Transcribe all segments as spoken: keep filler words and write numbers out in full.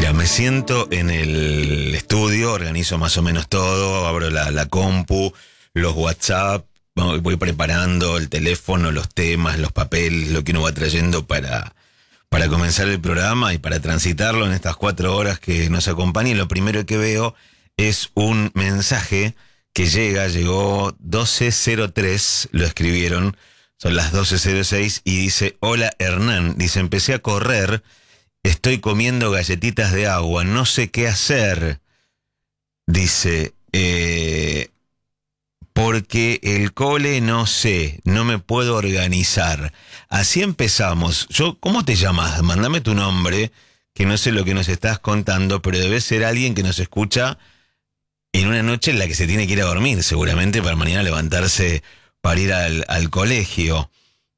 Mira, me siento en el estudio, organizo más o menos todo, abro la, la compu, los WhatsApp, voy preparando el teléfono, los temas, los papeles, lo que uno va trayendo para, para comenzar el programa y para transitarlo en estas cuatro horas que nos acompañan. Lo primero que veo es un mensaje que llega, llegó doce cero tres, lo escribieron, son las doce cero seis y dice: hola Hernán, dice, empecé a correr, estoy comiendo galletitas de agua, no sé qué hacer, dice, eh, porque el cole no sé, no me puedo organizar. Así empezamos. Yo, ¿cómo te llamas? Mándame tu nombre, que no sé lo que nos estás contando, pero debe ser alguien que nos escucha en una noche en la que se tiene que ir a dormir, seguramente para mañana levantarse para ir al, al colegio.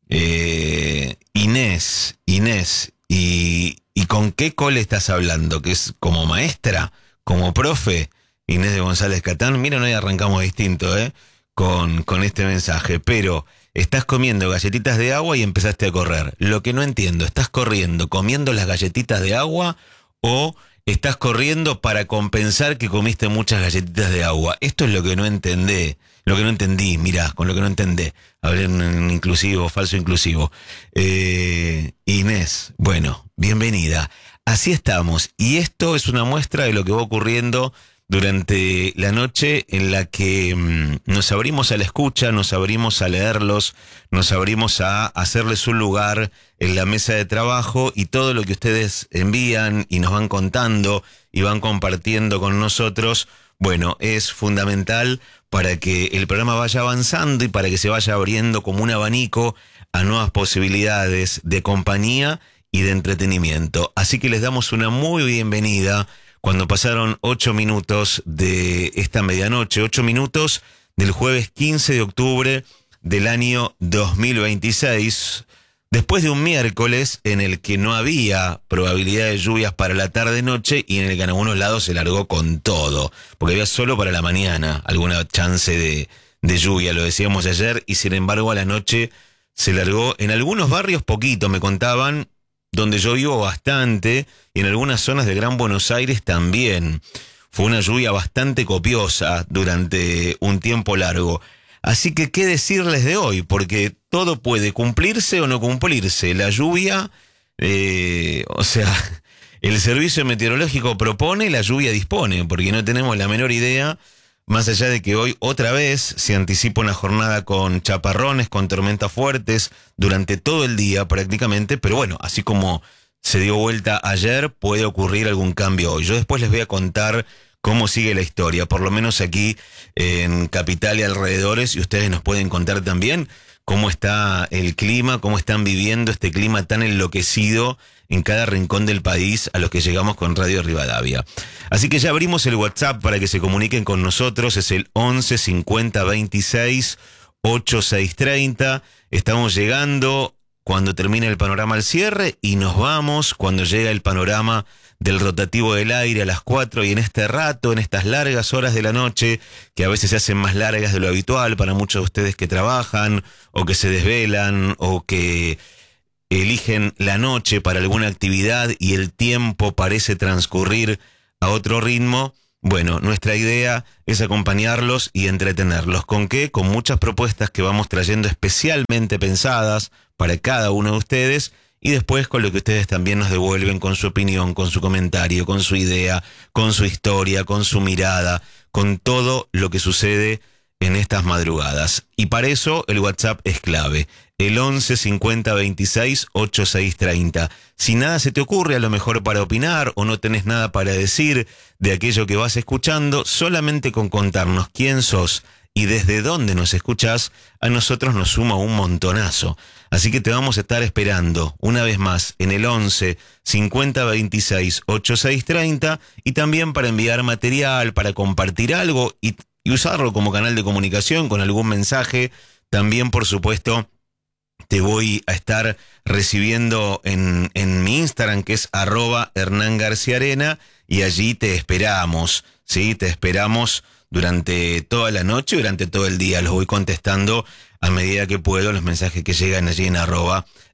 Eh, Inés, Inés, y, ¿y con qué cole estás hablando? ¿Que es como maestra? ¿Como profe? Inés de González Catán. Mira, hoy arrancamos distinto, ¿eh? Con, con este mensaje, pero estás comiendo galletitas de agua y empezaste a correr. Lo que no entiendo, ¿estás corriendo comiendo las galletitas de agua o estás corriendo para compensar que comiste muchas galletitas de agua? Esto es lo que no entendé, lo que no entendí, mirá, con lo que no entendé. Hablé en inclusivo, falso inclusivo. Eh, Inés, bueno, bienvenida. Así estamos, y esto es una muestra de lo que va ocurriendo durante la noche en la que mmm, nos abrimos a la escucha, nos abrimos a leerlos, nos abrimos a hacerles un lugar en la mesa de trabajo, y todo lo que ustedes envían y nos van contando y van compartiendo con nosotros, bueno, es fundamental para que el programa vaya avanzando y para que se vaya abriendo como un abanico a nuevas posibilidades de compañía y de entretenimiento. Así que les damos una muy bienvenida cuando pasaron ocho minutos de esta medianoche, ocho minutos del jueves quince de octubre del año dos mil veintiséis, después de un miércoles en el que no había probabilidad de lluvias para la tarde-noche y en el que en algunos lados se largó con todo, porque había solo para la mañana alguna chance de, de lluvia, lo decíamos ayer, y sin embargo a la noche se largó en algunos barrios poquito, me contaban, donde llovió bastante, y en algunas zonas de Gran Buenos Aires también. Fue una lluvia bastante copiosa durante un tiempo largo. Así que, ¿qué decirles de hoy? Porque todo puede cumplirse o no cumplirse. La lluvia, eh, o sea, el servicio meteorológico propone, la lluvia dispone, porque no tenemos la menor idea, más allá de que hoy otra vez se anticipa una jornada con chaparrones, con tormentas fuertes durante todo el día prácticamente, pero bueno, así como se dio vuelta ayer, puede ocurrir algún cambio hoy. Yo después les voy a contar cómo sigue la historia, por lo menos aquí en Capital y alrededores, y ustedes nos pueden contar también cómo está el clima, cómo están viviendo este clima tan enloquecido en cada rincón del país a los que llegamos con Radio Rivadavia. Así que ya abrimos el WhatsApp para que se comuniquen con nosotros, es el once cincuenta veintiséis ochenta y seis treinta. Estamos llegando cuando termine el panorama al cierre y nos vamos cuando llega el panorama del rotativo del aire a las cuatro, y en este rato, en estas largas horas de la noche, que a veces se hacen más largas de lo habitual para muchos de ustedes que trabajan o que se desvelan o que eligen la noche para alguna actividad y el tiempo parece transcurrir a otro ritmo. Bueno, nuestra idea es acompañarlos y entretenerlos. ¿Con qué? Con muchas propuestas que vamos trayendo especialmente pensadas para cada uno de ustedes, y después con lo que ustedes también nos devuelven con su opinión, con su comentario, con su idea, con su historia, con su mirada, con todo lo que sucede en estas madrugadas. Y para eso el WhatsApp es clave, el once cincuenta veintiséis ochenta y seis treinta. Si nada se te ocurre a lo mejor para opinar o no tenés nada para decir de aquello que vas escuchando, solamente con contarnos quién sos y desde dónde nos escuchás, a nosotros nos suma un montonazo. Así que te vamos a estar esperando una vez más en el once cincuenta veintiséis ochenta y seis treinta, y también para enviar material, para compartir algo y, y usarlo como canal de comunicación con algún mensaje. También, por supuesto, te voy a estar recibiendo en, en mi Instagram, que es arroba Hernán García Arena, y allí te esperamos, ¿sí? Te esperamos durante toda la noche, durante todo el día. Los voy contestando a medida que puedo los mensajes que llegan allí en arroba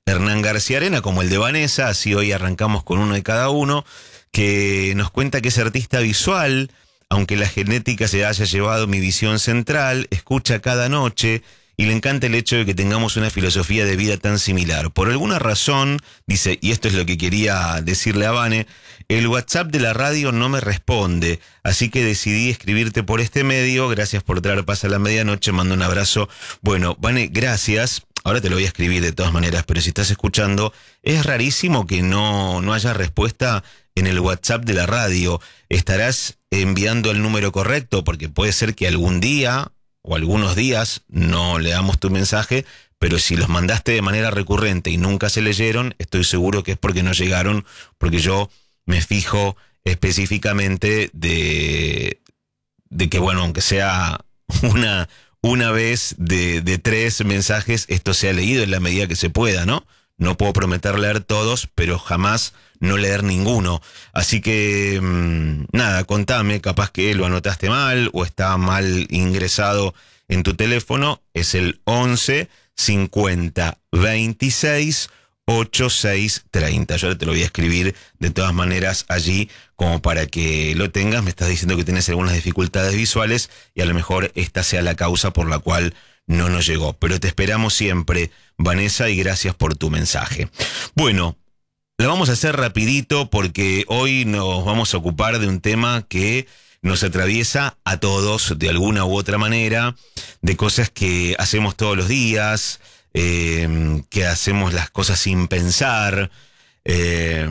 Hernán García Arena como el de Vanessa, así hoy arrancamos con uno de cada uno, que nos cuenta que es artista visual, aunque la genética se haya llevado mi visión central, escucha cada noche y le encanta el hecho de que tengamos una filosofía de vida tan similar. Por alguna razón, dice, y esto es lo que quería decirle a Vane, el WhatsApp de la radio no me responde, así que decidí escribirte por este medio. Gracias por traer paz a la medianoche, mando un abrazo. Bueno, Vane, gracias. Ahora te lo voy a escribir de todas maneras, pero si estás escuchando, es rarísimo que no, no haya respuesta en el WhatsApp de la radio. ¿Estarás enviando el número correcto? Porque puede ser que algún día o algunos días no leamos tu mensaje, pero si los mandaste de manera recurrente y nunca se leyeron, estoy seguro que es porque no llegaron, porque yo me fijo específicamente de, de que, bueno, aunque sea una... Una vez de, de tres mensajes, esto se ha leído en la medida que se pueda, ¿no? No puedo prometer leer todos, pero jamás no leer ninguno. Así que, mmm, nada, contame, capaz que lo anotaste mal o está mal ingresado en tu teléfono. Es el once cincuenta veintiséis ochenta y seis treinta. Yo te lo voy a escribir de todas maneras allí como para que lo tengas. Me estás diciendo que tienes algunas dificultades visuales y a lo mejor esta sea la causa por la cual no nos llegó. Pero te esperamos siempre, Vanessa, y gracias por tu mensaje. Bueno, lo vamos a hacer rapidito porque hoy nos vamos a ocupar de un tema que nos atraviesa a todos de alguna u otra manera, de cosas que hacemos todos los días, Eh, que hacemos las cosas sin pensar. Eh,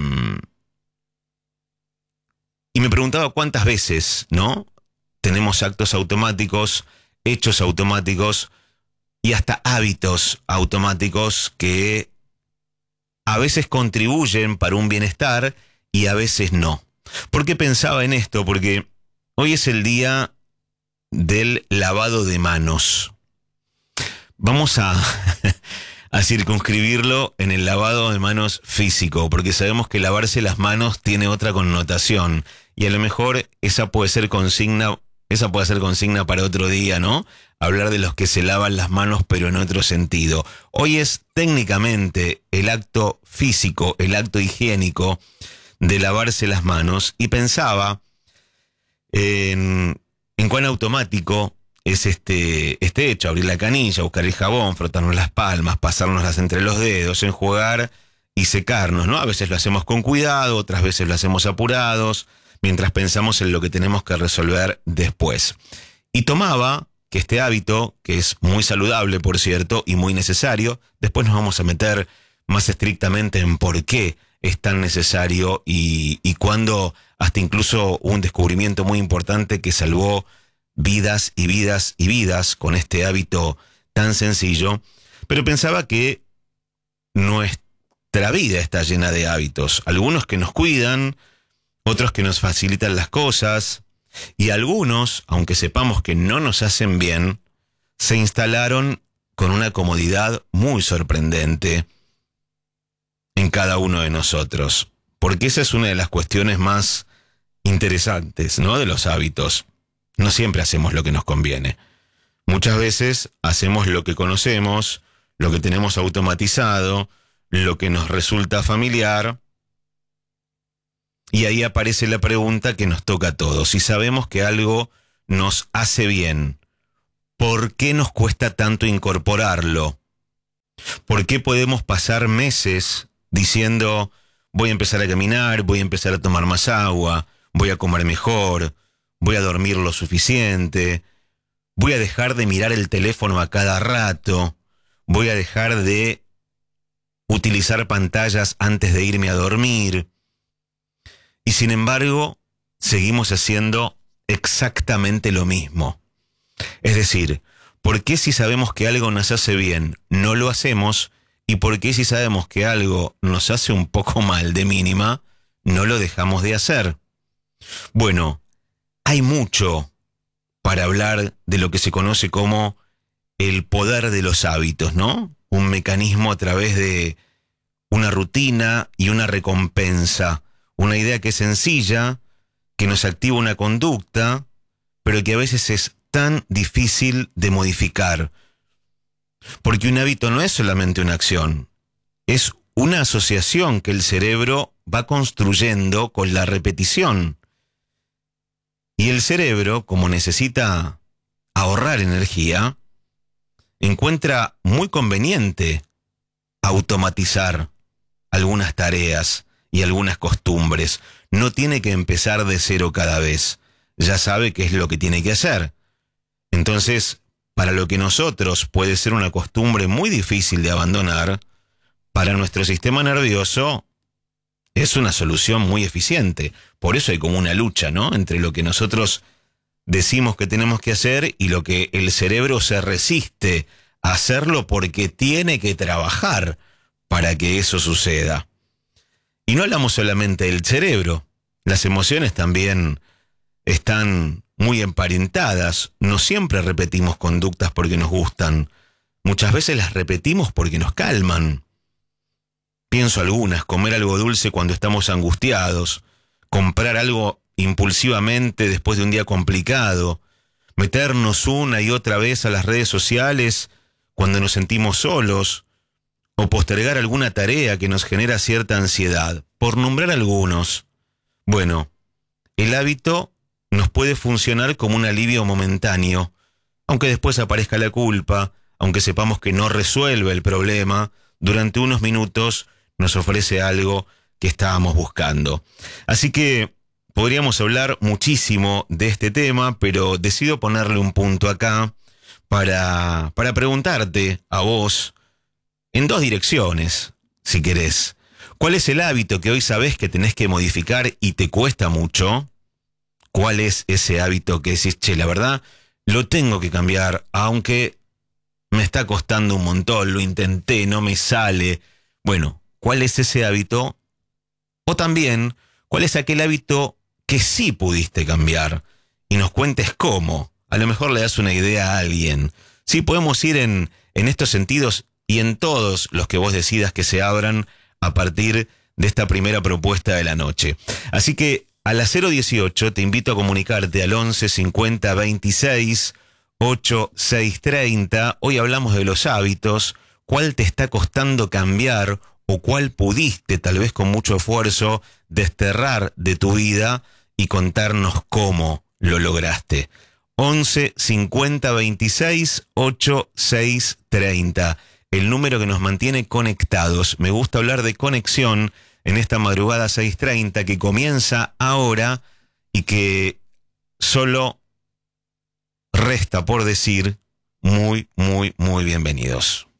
y me preguntaba cuántas veces, ¿no? Tenemos actos automáticos, hechos automáticos y hasta hábitos automáticos que a veces contribuyen para un bienestar y a veces no. ¿Por qué pensaba en esto? Porque hoy es el día del lavado de manos. Vamos a, a circunscribirlo en el lavado de manos físico, porque sabemos que lavarse las manos tiene otra connotación y a lo mejor esa puede ser consigna, esa puede ser consigna para otro día, ¿no? Hablar de los que se lavan las manos pero en otro sentido. Hoy es técnicamente el acto físico, el acto higiénico de lavarse las manos y pensaba en, en cuán automático es este, este hecho, abrir la canilla, buscar el jabón, frotarnos las palmas, pasárnoslas entre los dedos, enjuagar y secarnos, ¿no? A veces lo hacemos con cuidado, otras veces lo hacemos apurados, mientras pensamos en lo que tenemos que resolver después. Y tomaba que este hábito, que es muy saludable, por cierto, y muy necesario, después nos vamos a meter más estrictamente en por qué es tan necesario y, y cuándo hasta incluso un descubrimiento muy importante que salvó vidas y vidas y vidas con este hábito tan sencillo, pero pensaba que nuestra vida está llena de hábitos, algunos que nos cuidan, otros que nos facilitan las cosas, y algunos, aunque sepamos que no nos hacen bien, se instalaron con una comodidad muy sorprendente en cada uno de nosotros, porque esa es una de las cuestiones más interesantes, ¿no?, de los hábitos. No siempre hacemos lo que nos conviene. Muchas veces hacemos lo que conocemos, lo que tenemos automatizado, lo que nos resulta familiar. Y ahí aparece la pregunta que nos toca a todos. Si sabemos que algo nos hace bien, ¿por qué nos cuesta tanto incorporarlo? ¿Por qué podemos pasar meses diciendo, voy a empezar a caminar, voy a empezar a tomar más agua, voy a comer mejor, voy a dormir lo suficiente, voy a dejar de mirar el teléfono a cada rato, voy a dejar de utilizar pantallas antes de irme a dormir? Y sin embargo, seguimos haciendo exactamente lo mismo. Es decir, ¿por qué si sabemos que algo nos hace bien, no lo hacemos? ¿Y por qué si sabemos que algo nos hace un poco mal de mínima, no lo dejamos de hacer? Bueno, hay mucho para hablar de lo que se conoce como el poder de los hábitos, ¿no? Un mecanismo a través de una rutina y una recompensa. Una idea que es sencilla, que nos activa una conducta, pero que a veces es tan difícil de modificar. Porque un hábito no es solamente una acción, es una asociación que el cerebro va construyendo con la repetición. Y el cerebro, como necesita ahorrar energía, encuentra muy conveniente automatizar algunas tareas y algunas costumbres. No tiene que empezar de cero cada vez. Ya sabe qué es lo que tiene que hacer. Entonces, para lo que nosotros puede ser una costumbre muy difícil de abandonar, para nuestro sistema nervioso es una solución muy eficiente. Por eso hay como una lucha, ¿no?, entre lo que nosotros decimos que tenemos que hacer y lo que el cerebro se resiste a hacerlo porque tiene que trabajar para que eso suceda. Y no hablamos solamente del cerebro, las emociones también están muy emparentadas. No siempre repetimos conductas porque nos gustan, muchas veces las repetimos porque nos calman. Pienso algunas: comer algo dulce cuando estamos angustiados, comprar algo impulsivamente después de un día complicado, meternos una y otra vez a las redes sociales cuando nos sentimos solos, o postergar alguna tarea que nos genera cierta ansiedad, por nombrar algunos. Bueno, el hábito nos puede funcionar como un alivio momentáneo, aunque después aparezca la culpa, aunque sepamos que no resuelve el problema, durante unos minutos nos ofrece algo que estábamos buscando. Así que podríamos hablar muchísimo de este tema, pero decido ponerle un punto acá para, para preguntarte a vos, en dos direcciones, si querés. ¿Cuál es el hábito que hoy sabés que tenés que modificar y te cuesta mucho? ¿Cuál es ese hábito que decís, che, la verdad, lo tengo que cambiar, aunque me está costando un montón, lo intenté, no me sale? Bueno, ¿cuál es ese hábito? O también, ¿cuál es aquel hábito que sí pudiste cambiar? Y nos cuentes cómo. A lo mejor le das una idea a alguien. Sí, podemos ir en, en estos sentidos y en todos los que vos decidas que se abran a partir de esta primera propuesta de la noche. Así que a las cero dieciocho te invito a comunicarte al once cincuenta veintiséis ochenta y seis treinta. Hoy hablamos de los hábitos, cuál te está costando cambiar o cuál pudiste, tal vez con mucho esfuerzo, desterrar de tu vida, y contarnos cómo lo lograste. once cincuenta veintiséis ochenta y seis treinta. El número que nos mantiene conectados. Me gusta hablar de conexión en esta madrugada seis treinta que comienza ahora y que solo resta por decir muy, muy, muy bienvenidos.